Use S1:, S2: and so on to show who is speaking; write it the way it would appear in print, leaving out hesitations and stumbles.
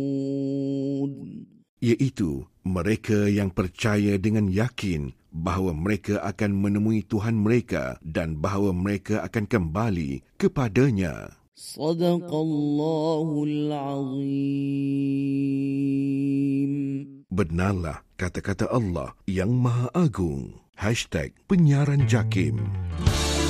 S1: iaitu mereka yang percaya dengan yakin bahawa mereka akan menemui Tuhan mereka dan bahawa mereka akan kembali kepadanya.
S2: Sadaqallahul Azim.
S1: Benarlah kata-kata Allah yang Maha Agung. #Penyiaran Jakim.